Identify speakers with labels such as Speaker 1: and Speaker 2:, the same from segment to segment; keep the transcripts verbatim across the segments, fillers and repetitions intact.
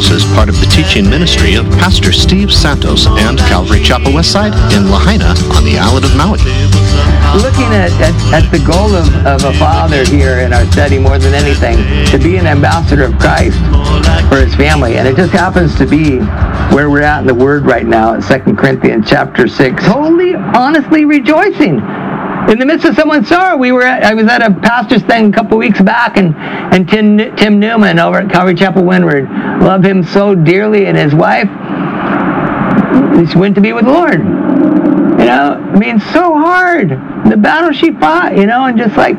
Speaker 1: Chronicles is part of the teaching ministry of Pastor Steve Santos and Calvary Chapel Westside in Lahaina on the island of Maui.
Speaker 2: Looking at, at, at the goal of, of a father here in our study more than anything, to be an ambassador of Christ for his family. And it just happens to be where we're at in the Word right now in Second Corinthians chapter six. Totally, honestly rejoicing. In the midst of someone's sorrow, we were at, I was at a pastor's thing a couple weeks back, and, and Tim, Tim Newman over at Calvary Chapel Windward, love him so dearly, and his wife, she went to be with the Lord. You know, I mean, so hard. The battle she fought, you know, and just like,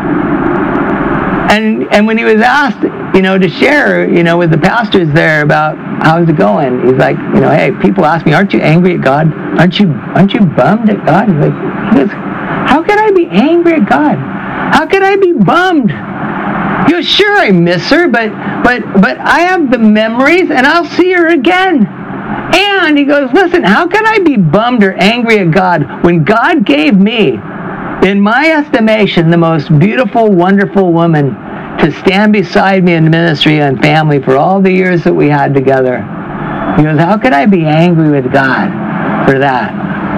Speaker 2: and and when he was asked, you know, to share, you know, with the pastors there about how's it going, he's like, you know, hey, people ask me, aren't you angry at God? Aren't you, aren't you bummed at God? He's like, he goes, how can I be angry at God? How can I be bummed? He goes, sure, I miss her, but but but I have the memories, and I'll see her again. And he goes, listen, how can I be bummed or angry at God when God gave me, in my estimation, the most beautiful, wonderful woman to stand beside me in ministry and family for all the years that we had together? He goes, how could I be angry with God for that?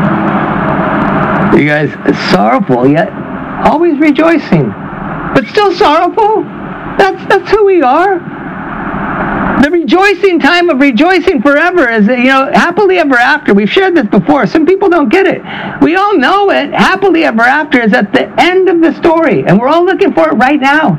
Speaker 2: You guys, sorrowful, yet always rejoicing. But still sorrowful. That's, that's who we are. The rejoicing time of rejoicing forever is, you know, happily ever after. We've shared this before. Some people don't get it. We all know it. Happily ever after is at the end of the story, and we're all looking for it right now.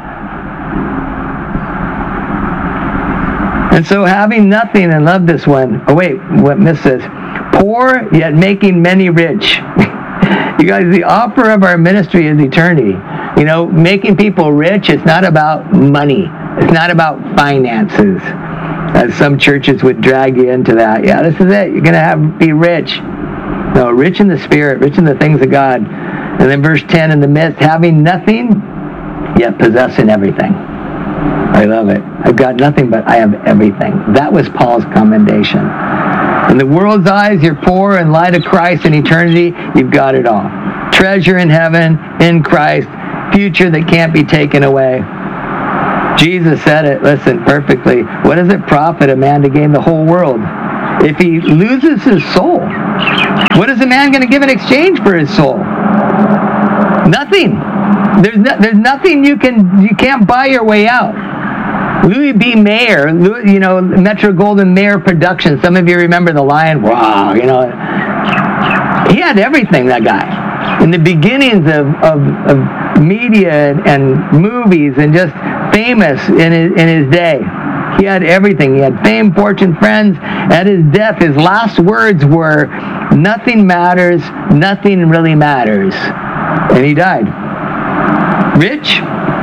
Speaker 2: And so having nothing, and love this one. Oh, wait, what Miss says. Poor, yet making many rich. You guys, the offer of our ministry is eternity. You know, making people rich, it's not about money. It's not about finances, as some churches would drag you into that. Yeah, this is it. You're going to have be rich. No, rich in the Spirit, rich in the things of God. And then verse ten, in the midst, having nothing, yet possessing everything. I love it. I've got nothing, but I have everything. That was Paul's commendation. In the world's eyes, you're poor. In light of Christ and eternity, you've got it all. Treasure in heaven, in Christ, future that can't be taken away. Jesus said it, listen, perfectly. What does it profit a man to gain the whole world if he loses his soul? What is a man going to give in exchange for his soul? Nothing. There's no, there's nothing you can you can't buy your way out. Louis B. Mayer, you know, Metro Goldwyn Mayer Productions. Some of you remember The Lion. Wow, you know, he had everything. That guy. In the beginnings of of, of media and, and movies, and just famous in his, in his day. He had everything. He had fame, fortune, friends. At his death, his last words were, nothing matters, nothing really matters. And he died. Rich,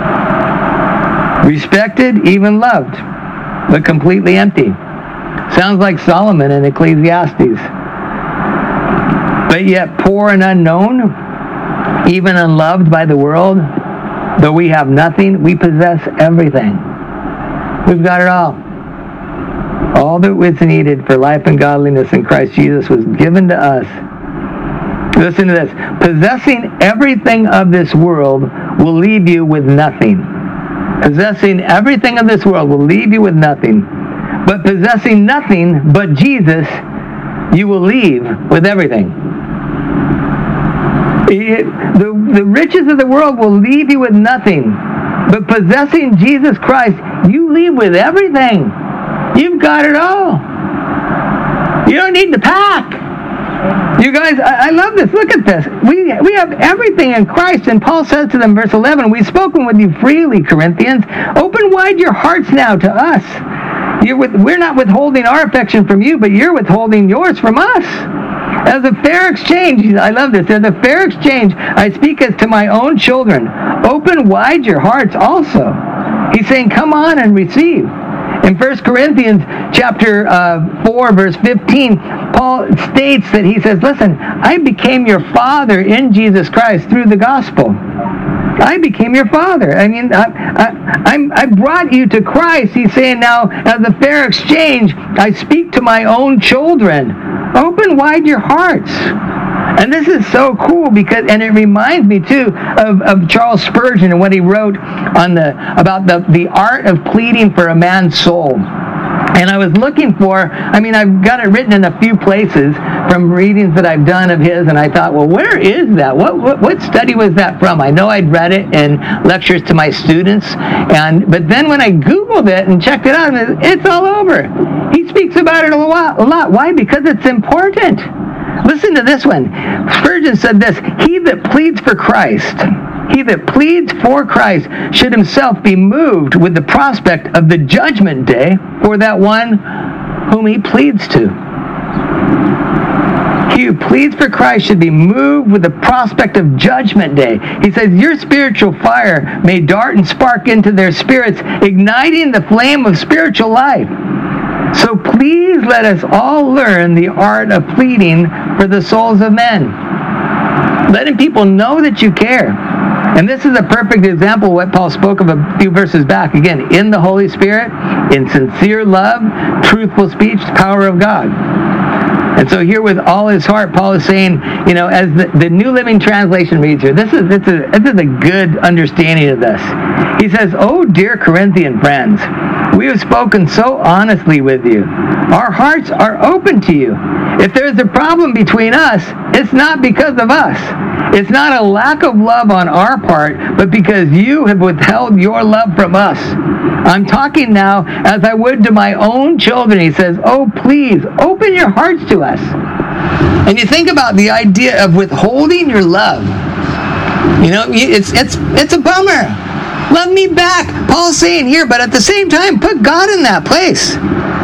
Speaker 2: respected, even loved, but completely empty. Sounds like Solomon in Ecclesiastes. But yet poor and unknown, even unloved by the world. Though we have nothing, we possess everything. We've got it all. All that was needed for life and godliness in Christ Jesus was given to us. Listen to this. Possessing everything of this world will leave you with nothing. Possessing everything of this world will leave you with nothing. But possessing nothing but Jesus, you will leave with everything. It, the, the riches of the world will leave you with nothing. But possessing Jesus Christ, you leave with everything. You've got it all. You don't need to pack. You guys, I, I love this. Look at this. We we have everything in Christ. And Paul says to them, verse eleven, we've spoken with you freely, Corinthians. Open wide your hearts now to us. You're with, we're not withholding our affection from you, but you're withholding yours from us. As a fair exchange, I love this, as a fair exchange, I speak as to my own children. Open wide your hearts also. He's saying, come on and receive. In First Corinthians chapter uh, four, verse fifteen, Paul states that he says, listen, I became your father in Jesus Christ through the gospel. I became your father. I mean, I, I, I'm, I brought you to Christ. He's saying now, as a fair exchange, I speak to my own children. Open wide your hearts. And this is so cool because, and it reminds me too of, of Charles Spurgeon and what he wrote on the about the, the art of pleading for a man's soul. And I was looking for, I mean, I've got it written in a few places from readings that I've done of his, and I thought, well, where is that? What what, what study was that from? I know I'd read it in lectures to my students, and but then when I Googled it and checked it out, it's all over. He speaks about it a lot. A lot. Why? Because it's important. Listen to this one. Spurgeon said this, he that pleads for Christ, he that pleads for Christ should himself be moved with the prospect of the judgment day for that one whom he pleads to. He who pleads for Christ should be moved with the prospect of judgment day. He says, your spiritual fire may dart and spark into their spirits, igniting the flame of spiritual life. So please let us all learn the art of pleading for the souls of men. Letting people know that you care. And this is a perfect example of what Paul spoke of a few verses back. Again, in the Holy Spirit, in sincere love, truthful speech, the power of God. And so here with all his heart, Paul is saying, you know, as the, the New Living Translation reads here, this is, this, is, this is a good understanding of this. He says, oh, dear Corinthian friends, we have spoken so honestly with you. Our hearts are open to you. If there's a problem between us, it's not because of us. It's not a lack of love on our part, but because you have withheld your love from us. I'm talking now as I would to my own children. He says, oh, please, open your hearts to us. And you think about the idea of withholding your love. You know, it's it's it's a bummer. Love me back. Paul's saying here, but at the same time, put God in that place.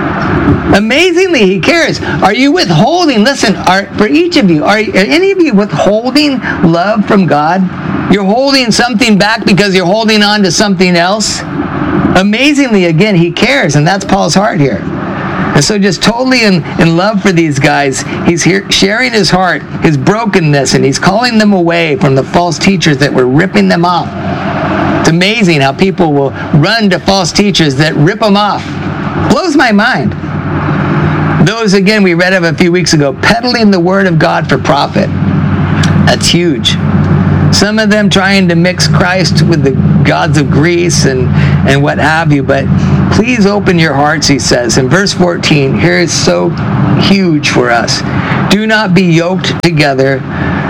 Speaker 2: Amazingly, he cares. Are you withholding? Listen, are, for each of you, are, are any of you withholding love from God? You're holding something back because you're holding on to something else? Amazingly, again, he cares, and that's Paul's heart here. And so just totally in, in love for these guys, he's here sharing his heart, his brokenness, and he's calling them away from the false teachers that were ripping them off. It's amazing how people will run to false teachers that rip them off. Blows my mind. Those, again, we read of a few weeks ago, peddling the word of God for profit. That's huge. Some of them trying to mix Christ with the gods of Greece and, and what have you. But please open your hearts, he says. In verse fourteen, here is so huge for us. Do not be yoked together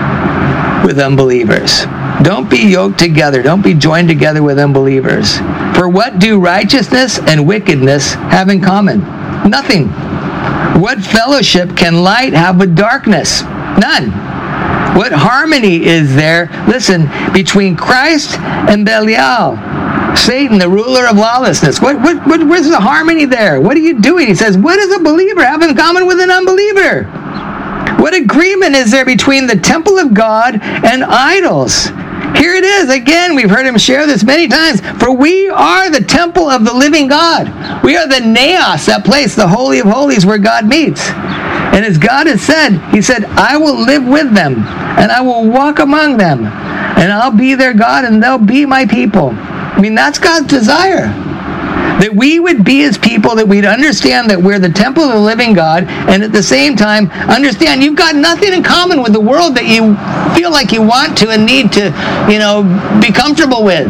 Speaker 2: with unbelievers. Don't be yoked together. Don't be joined together with unbelievers. For what do righteousness and wickedness have in common? Nothing. What fellowship can light have with darkness? None. What harmony is there, listen, between Christ and Belial, Satan, the ruler of lawlessness? What, what, what, where's the harmony there? What are you doing? He says, what does a believer have in common with an unbeliever? What agreement is there between the temple of God and idols? Here it is. Again, we've heard him share this many times. For we are the temple of the living God. We are the naos, that place, the holy of holies where God meets. And as God has said, he said, I will live with them, and I will walk among them, and I'll be their God, and they'll be my people. I mean, that's God's desire. That we would be his people, that we'd understand that we're the temple of the living God, and at the same time, understand you've got nothing in common with the world that you feel like you want to and need to, you know, be comfortable with.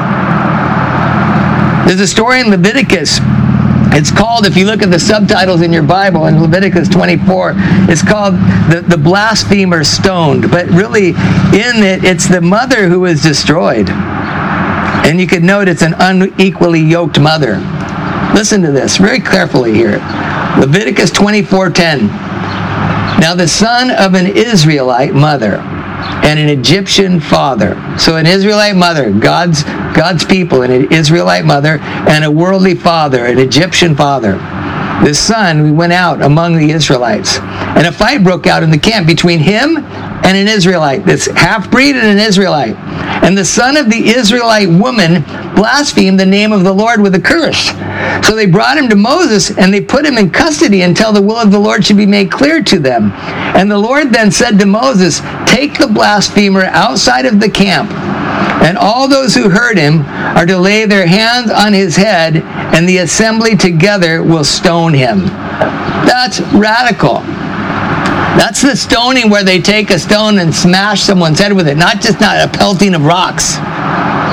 Speaker 2: There's a story in Leviticus. It's called, if you look at the subtitles in your Bible, in Leviticus twenty-four, it's called the, the blasphemer stoned. But really, in it, it's the mother who is destroyed. And you could note it's an unequally yoked mother. Listen to this very carefully here. Leviticus twenty-four ten. Now the son of an Israelite mother and an Egyptian father. So an Israelite mother, God's God's people, and an Israelite mother, and a worldly father, an Egyptian father. The son, we went out among the Israelites. And a fight broke out in the camp between him and an Israelite, this half-breed and an Israelite. And the son of the Israelite woman blasphemed the name of the Lord with a curse. So they brought him to Moses, and they put him in custody until the will of the Lord should be made clear to them. And the Lord then said to Moses, take the blasphemer outside of the camp, and all those who heard him are to lay their hands on his head, and the assembly together will stone him. That's radical. That's the stoning where they take a stone and smash someone's head with it, not just not a pelting of rocks.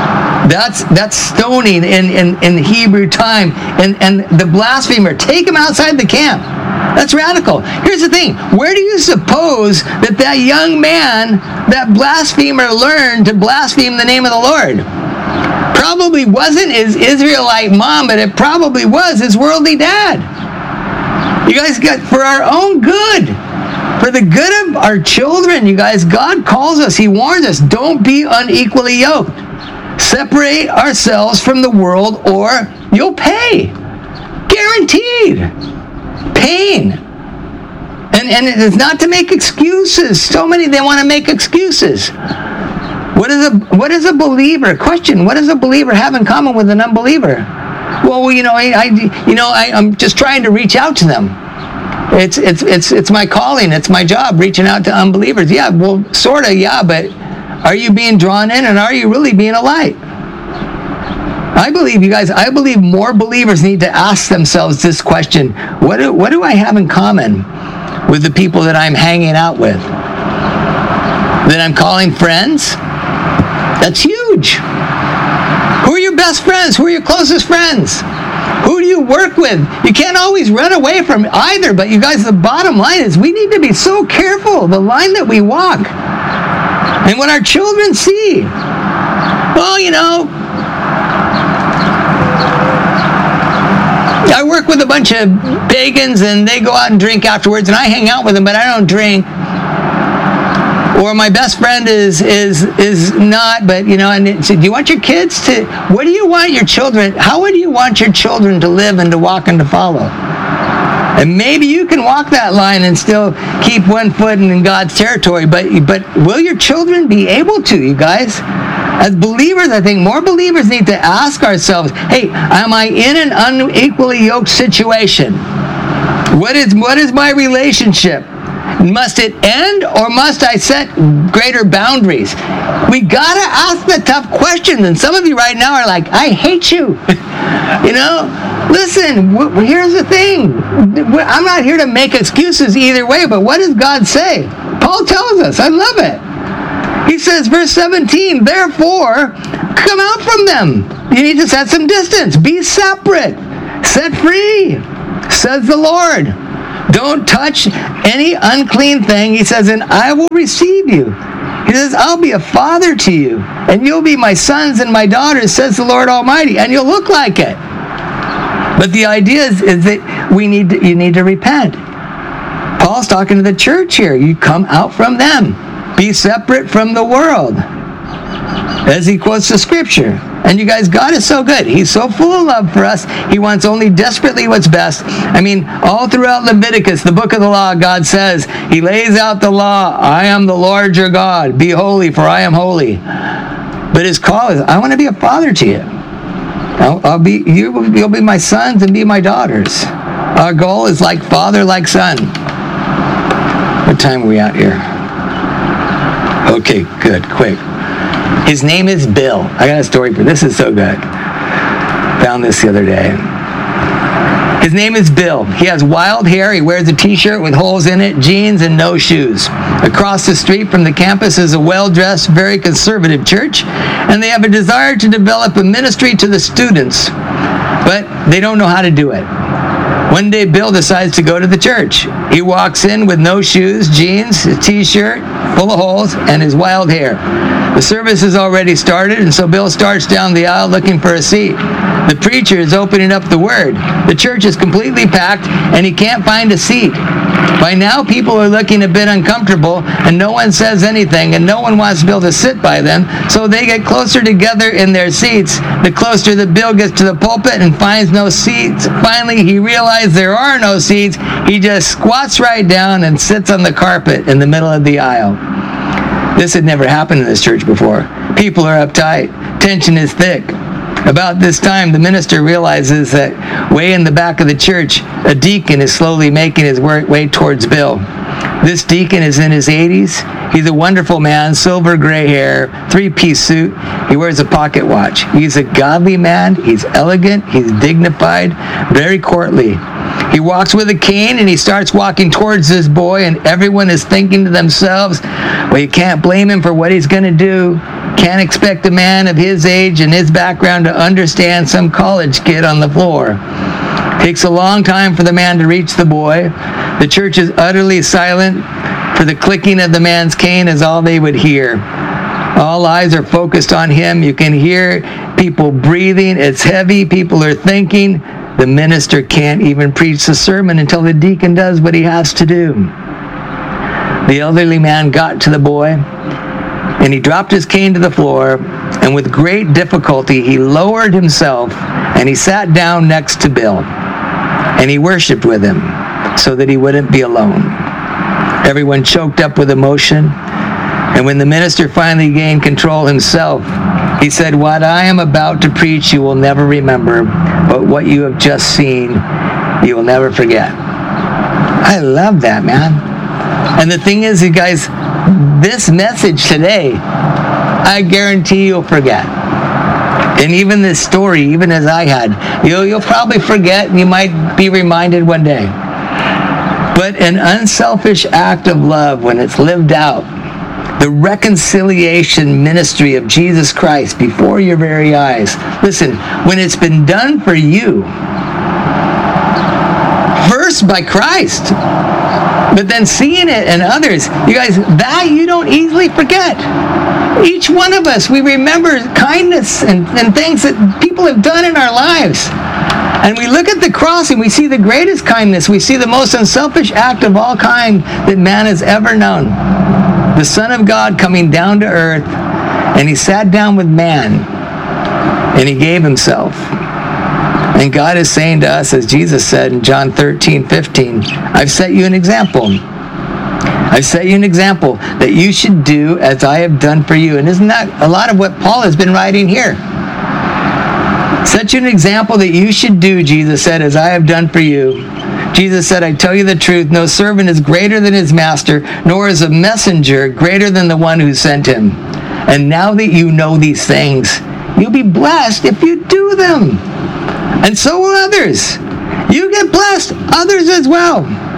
Speaker 2: That's that's stoning in, in, in Hebrew time. And, and the blasphemer, take him outside the camp. That's radical. Here's the thing. Where do you suppose that that young man, that blasphemer, learned to blaspheme the name of the Lord? Probably wasn't his Israelite mom, but it probably was his worldly dad. You guys got, for our own good, for the good of our children, you guys, God calls us. He warns us, don't be unequally yoked. Separate ourselves from the world or you'll pay. Guaranteed. Pain. And, and it is not to make excuses. So many, they want to make excuses. What is a what is a believer? Question, what does a believer have in common with an unbeliever? Well, you know, I, I you know, I, I'm just trying to reach out to them. It's it's it's it's my calling. It's my job, reaching out to unbelievers. Yeah, well, sort of, yeah, but are you being drawn in, and are you really being a light? I believe, you guys, I believe more believers need to ask themselves this question. What do, what do I have in common with the people that I'm hanging out with? That I'm calling friends? That's huge. Who are your best friends? Who are your closest friends? Who do you work with? You can't always run away from either, but you guys, the bottom line is we need to be so careful, the line that we walk. And when our children see, well, you know, I work with a bunch of pagans and they go out and drink afterwards, and I hang out with them, but I don't drink. Or my best friend is is is not, but you know, and it, so do you want your kids to, what do you want your children, how would you want your children to live and to walk and to follow? And maybe you can walk that line and still keep one foot in God's territory, but but will your children be able to, you guys? As believers, I think more believers need to ask ourselves, hey, am I in an unequally yoked situation? What is what is my relationship? Must it end, or must I set greater boundaries? We gotta ask the tough questions. And some of you right now are like, I hate you. You know, listen, w- here's the thing. I'm not here to make excuses either way, but what does God say? Paul tells us, I love it. He says, verse seventeen, therefore, come out from them. You need to set some distance. Be separate. Set free, says the Lord. Don't touch any unclean thing. He says, and I will receive you. He says, I'll be a father to you, and you'll be my sons and my daughters, says the Lord Almighty, and you'll look like it. But the idea is, is that we need to, you need to repent. Paul's talking to the church here. You come out from them. Be separate from the world, as he quotes the scripture. And you guys, God is so good. He's so full of love for us. He wants only desperately what's best. I mean, all throughout Leviticus, the book of the law, God says, he lays out the law. I am the Lord your God. Be holy, for I am holy. But his call is, I want to be a father to you. I'll, I'll be, you, you'll be my sons and be my daughters. Our goal is like father, like son. What time are we at here? Okay, good, quick. His name is Bill. I got a story for this. This is so good. Found this the other day. His name is Bill. He has wild hair. He wears a t-shirt with holes in it, jeans, and no shoes. Across the street from the campus is a well-dressed, very conservative church, and they have a desire to develop a ministry to the students, but they don't know how to do it. One day, Bill decides to go to the church. He walks in with no shoes, jeans, a t-shirt full of holes, and his wild hair. The service has already started, and so Bill starts down the aisle looking for a seat. The preacher is opening up the word. The church is completely packed, and he can't find a seat. By now, people are looking a bit uncomfortable, and no one says anything, and no one wants Bill to sit by them, so they get closer together in their seats. The closer that Bill gets to the pulpit and finds no seats, finally he realizes there are no seats. He just squats right down and sits on the carpet in the middle of the aisle. This had never happened in this church before. People are uptight. Tension is thick. About this time, the minister realizes that way in the back of the church, a deacon is slowly making his way towards Bill. This deacon is in his eighties. He's a wonderful man, silver gray hair, three-piece suit. He wears a pocket watch. He's a godly man. He's elegant. He's dignified, very courtly. He walks with a cane, and he starts walking towards this boy, and everyone is thinking to themselves, well, you can't blame him for what he's going to do. can't expect a man of his age and his background to understand some college kid on the floor. Takes a long time for the man to reach the boy. The church is utterly silent, for the clicking of the man's cane is all they would hear. All eyes are focused on him. You can hear people breathing. It's heavy. People are thinking. The minister can't even preach the sermon until the deacon does what he has to do. The elderly man got to the boy, and he dropped his cane to the floor, and with great difficulty he lowered himself, and he sat down next to Bill, and he worshiped with him so that he wouldn't be alone. Everyone choked up with emotion, and when the minister finally gained control himself, he said, "What I am about to preach you will never remember, but what you have just seen, you will never forget." I love that, man. And the thing is, you guys, this message today, I guarantee you'll forget. And even this story, even as I had, you'll, you'll probably forget, and you might be reminded one day. But an unselfish act of love, when it's lived out, the reconciliation ministry of Jesus Christ before your very eyes. Listen, when it's been done for you, first by Christ, but then seeing it in others, you guys, that you don't easily forget. Each one of us, we remember kindness and, and things that people have done in our lives. And we look at the cross and we see the greatest kindness. We see the most unselfish act of all kind that man has ever known. The Son of God coming down to earth, and he sat down with man, and he gave himself. And God is saying to us, as Jesus said in John thirteen fifteen, I've set you an example. I've set you an example that you should do as I have done for you. And isn't that a lot of what Paul has been writing here? Set you an example that you should do, Jesus said, as I have done for you. Jesus said, I tell you the truth, no servant is greater than his master, nor is a messenger greater than the one who sent him. And now that you know these things, you'll be blessed if you do them. And so will others. You get blessed, others as well.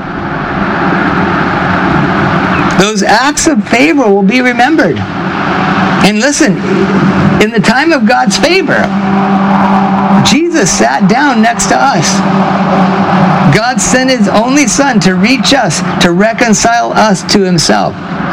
Speaker 2: Those acts of favor will be remembered. And listen, in the time of God's favor, Jesus sat down next to us. God sent his only Son to reach us, to reconcile us to himself.